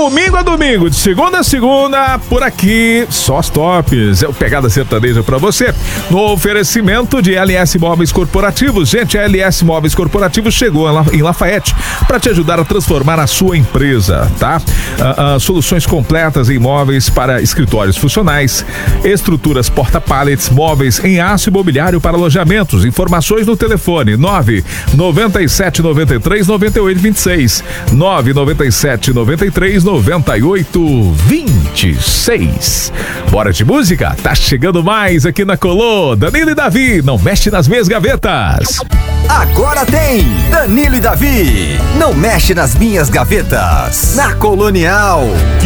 domingo a domingo, de segunda a segunda, por aqui, só as tops. É o Pegada Sertaneja pra você. No oferecimento de LS Móveis Corporativos. Gente, a LS Móveis Corporativos chegou em Lafayette para te ajudar a transformar a sua empresa, tá? Soluções completas em móveis para escritórios funcionais, estruturas porta-pallets, móveis em aço e mobiliário para alojamentos. Informações no telefone 997939826, 997939826. Bora de música? Tá chegando mais aqui na Colô. Danilo e Davi, não mexe nas minhas gavetas. Agora tem Danilo e Davi, não mexe nas minhas gavetas, na Colonial.